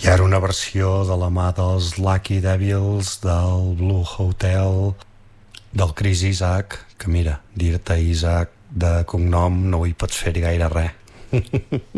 I ara una versió de la mà dels Lucky Devils, del Blue Hotel, del Chris Isaac, que mira, dir-te Isaac de cognom no hi pots fer-hi gaire res.